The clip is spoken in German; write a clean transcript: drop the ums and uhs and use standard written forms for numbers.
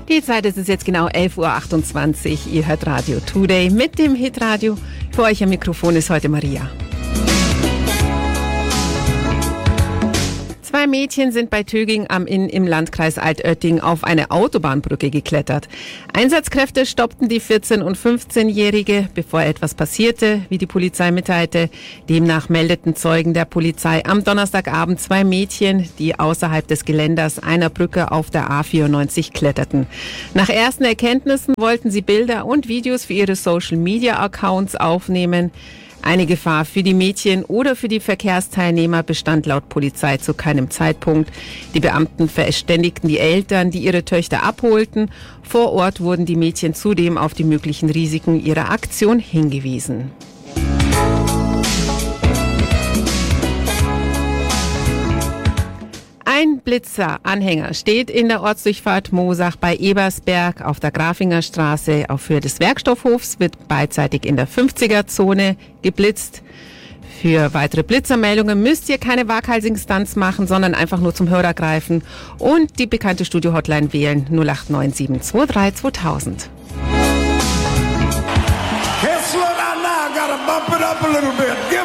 Die Zeit ist jetzt genau 11.28 Uhr. Ihr hört Radio Today mit dem Hitradio. Für euch am Mikrofon ist heute Maria. Zwei Mädchen sind bei Töging am Inn im Landkreis Altötting auf eine Autobahnbrücke geklettert. Einsatzkräfte stoppten die 14- und 15-Jährige, bevor etwas passierte, wie die Polizei mitteilte. Demnach meldeten Zeugen der Polizei am Donnerstagabend zwei Mädchen, die außerhalb des Geländers einer Brücke auf der A94 kletterten. Nach ersten Erkenntnissen wollten sie Bilder und Videos für ihre Social-Media-Accounts aufnehmen. Eine Gefahr für die Mädchen oder für die Verkehrsteilnehmer bestand laut Polizei zu keinem Zeitpunkt. Die Beamten verständigten die Eltern, die ihre Töchter abholten. Vor Ort wurden die Mädchen zudem auf die möglichen Risiken ihrer Aktion hingewiesen. Ein Blitzer-Anhänger steht in der Ortsdurchfahrt Moosach bei Ebersberg auf der Grafinger Straße. Auf Höhe des Werkstoffhofs wird beidseitig in der 50er-Zone geblitzt. Für weitere Blitzermeldungen müsst ihr keine waghalsigen Stunts machen, sondern einfach nur zum Hörer greifen und die bekannte Studio-Hotline wählen 089 723 2000. Can't slow down now, gotta bump it up a little bit. Give